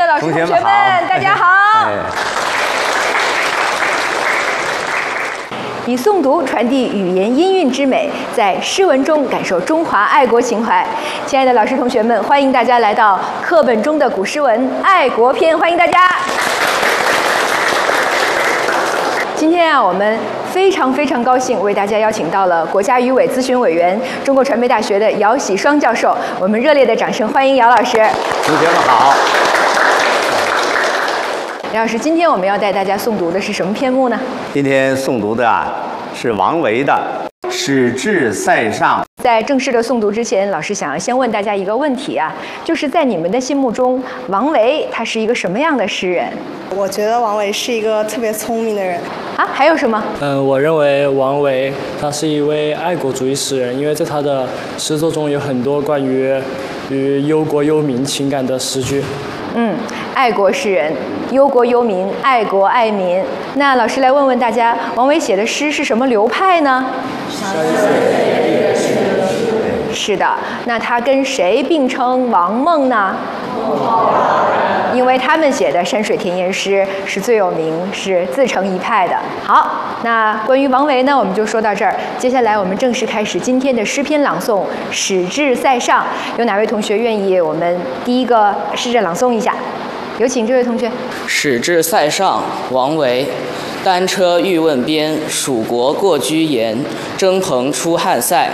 老师、同学们，大家好。以诵读传递语言音韵之美，在诗文中感受中华爱国情怀。亲爱的老师、同学们，欢迎大家来到课本中的古诗文《爱国篇》，欢迎大家。今天啊，我们非常高兴为大家邀请到了国家语委咨询委员、中国传媒大学的姚喜双教授，我们热烈的掌声欢迎姚老师。 同学们好。 姚老师，今天我们要带大家诵读的是什么篇目呢？ 今天诵读的是王维的《使至塞上》。 在正式的诵读之前，老师想要先问大家一个问题啊，就是在你们的心目中，王维他是一个什么样的诗人？ 我觉得王维是一个特别聪明的人。 啊，还有什么？ 我认为王维他是一位爱国主义诗人，因为在他的诗作中有很多关于忧国忧民情感的诗句。 爱国诗人，忧国忧民，爱国爱民。那老师来问问大家，王维写的诗是什么流派呢？是的，那他跟谁并称王孟呢？因为他们写的山水田园诗是最有名，是自成一派的。好，那关于王维呢，我们就说到这儿。接下来我们正式开始今天的诗篇朗诵《使至塞上》。有哪位同学愿意我们第一个试着朗诵一下？有请这位同学。 使至塞上，王维。单车欲问边，蜀国过居延。征蓬出汉塞，